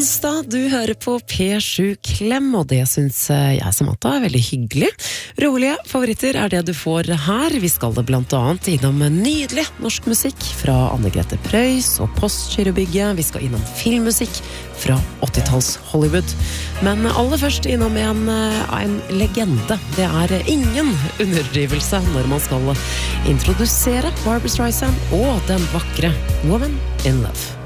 onsdag, du hører på P7 Klem, og det synes jeg Samantha er veldig hyggelig. Rolige favoritter er det du får her. Vi skal det blant annet innom nydelig norsk musikk fra Anne-Grete Preus og Postgirobygget. Vi skal innom filmmusikk fra 80-talls Hollywood. Men aller først innom en legende. Det er ingen underdrivelse når man skal introdusere Barbra Streisand og den vakre Woman in Love.